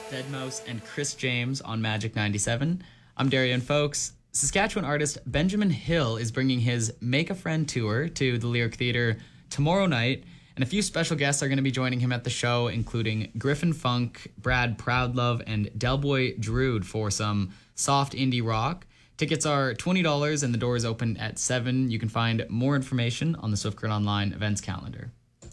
Deadmau5 and Chris James on Magic 97. I'm Darian Folks. Saskatchewan artist Benjamin Hill is bringing his Make a Friend tour to the Lyric Theatre tomorrow night, and a few special guests are going to be joining him at the show, including Griffin Funk, Brad Proudlove, and Delboy Drude for some soft indie rock. Tickets are $20 and the doors open at 7. You can find more information on the Swift Current Online events calendar.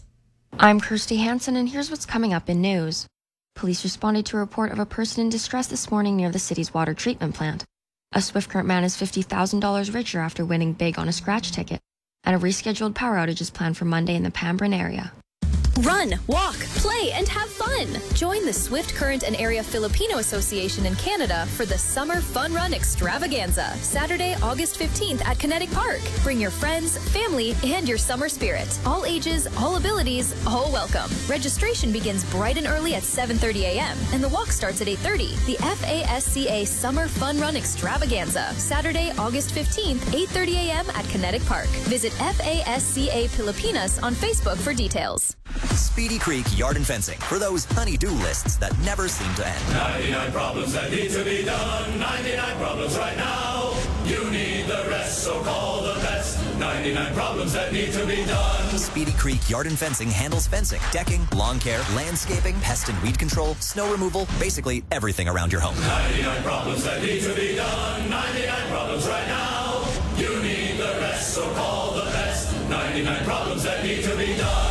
I'm Kirsty Hansen, and here's what's coming up in news. Police responded to a report of a person in distress this morning near the city's water treatment plant. A Swift Current man is $50,000 richer after winning big on a scratch ticket, and a rescheduled power outage is planned for Monday in the Pambrun area. Run, walk, play, and have fun. Join the Swift Current and Area Filipino Association in Canada for the Summer Fun Run Extravaganza, Saturday, August 15th at Kinetic Park. Bring your friends, family, and your summer spirit. All ages, all abilities, all welcome. Registration begins bright and early at 7:30 a.m. and the walk starts at 8:30. The FASCA Summer Fun Run Extravaganza, Saturday, August 15th, 8:30 a.m. at Kinetic Park. Visit FASCA Pilipinas on Facebook for details. Speedy Creek Yard and Fencing for those honey-do lists that never seem to end. 99 problems that need to be done. 99 problems right now. You need the rest, so call the best. 99 problems that need to be done. Speedy Creek Yard and Fencing handles fencing, decking, lawn care, landscaping, pest and weed control, snow removal, basically everything around your home. 99 problems that need to be done. 99 problems right now. You need the rest, so call the best. 99 problems that need to be done.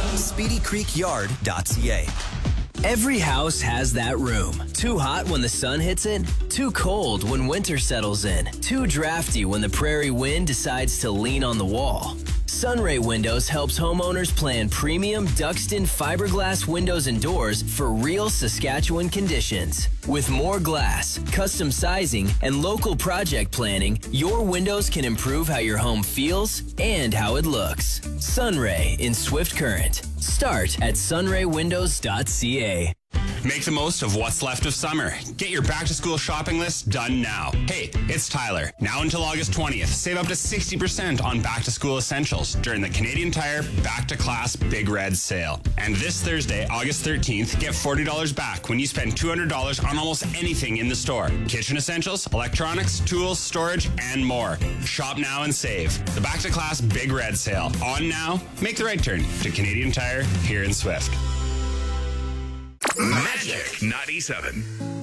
SpeedyCreekYard.ca. Every house has that room. Too hot when the sun hits it, too cold when winter settles in, too drafty when the prairie wind decides to lean on the wall. Sunray Windows helps homeowners plan premium Duxton fiberglass windows and doors for real Saskatchewan conditions. With more glass, custom sizing, and local project planning, your windows can improve how your home feels and how it looks. Sunray in Swift Current. Start at sunraywindows.ca. Make the most of what's left of summer. Get your back-to-school shopping list done now. Hey, it's Tyler. Now until August 20th, save up to 60% on back-to-school essentials during the Canadian Tire Back-to-Class Big Red Sale. And this Thursday, August 13th, get $40 back when you spend $200 on almost anything in the store. Kitchen essentials, electronics, tools, storage, and more. Shop now and save. The Back-to-Class Big Red Sale. On now. Make the right turn to Canadian Tire here in Swift. Magic 97.